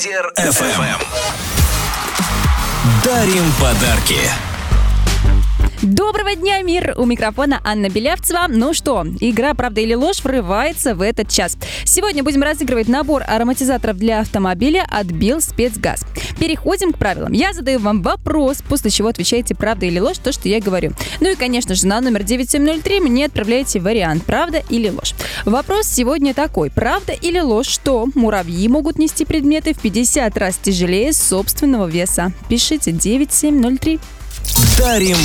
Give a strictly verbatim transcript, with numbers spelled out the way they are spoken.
эф эм. Дарим подарки. Доброго дня, мир! У микрофона Анна Белявцева. Ну что, игра «Правда или ложь» врывается в этот час. Сегодня будем разыгрывать набор ароматизаторов для автомобиля от Белспецгаз. Переходим к правилам. Я задаю вам вопрос, после чего отвечаете «Правда или ложь» то, что я говорю. Ну и, конечно же, на номер девять семь ноль три мне отправляете вариант «Правда или ложь». Вопрос сегодня такой. Правда или ложь, что муравьи могут нести предметы в пятьдесят раз тяжелее собственного веса? Пишите девять семь ноль три. Дарим